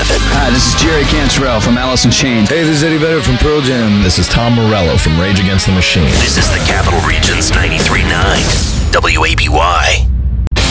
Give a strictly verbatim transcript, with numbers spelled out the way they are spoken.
seven. Hi, this is Jerry Cantrell from Alice in Chains. Hey, this is Eddie Vedder from Pearl Jam. This is Tom Morello from Rage Against the Machine. This is the Capital Region's ninety-three